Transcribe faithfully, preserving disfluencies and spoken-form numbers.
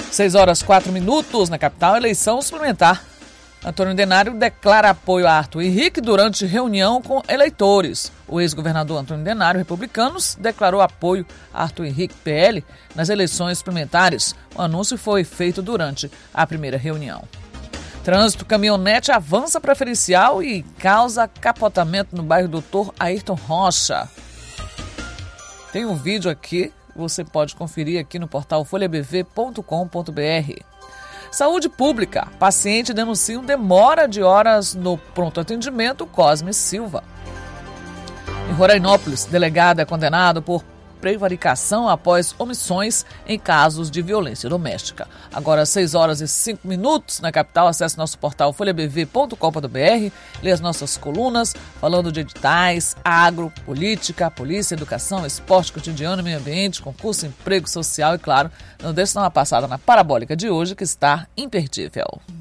seis horas, quatro minutos na capital, eleição suplementar. Antônio Denário declara apoio a Arthur Henrique durante reunião com eleitores. O ex-governador Antônio Denário, Republicanos, declarou apoio a Arthur Henrique, P L, nas eleições suplementares. O anúncio foi feito durante a primeira reunião. Trânsito, caminhonete avança preferencial e causa capotamento no bairro Doutor Ayrton Rocha. Tem um vídeo aqui, você pode conferir aqui no portal folha b v ponto com ponto b r. Saúde pública. Paciente denuncia demora de horas no pronto atendimento Cosme Silva. Em Rorainópolis, delegado é condenado por prevaricação após omissões em casos de violência doméstica. Agora, seis horas e cinco minutos na capital. Acesse nosso portal folha b v ponto com ponto b r, lê as nossas colunas falando de editais, agro, política, polícia, educação, esporte, cotidiano, meio ambiente, concurso, emprego social e, claro, não deixe de dar uma passada na Parabólica de hoje, que está imperdível.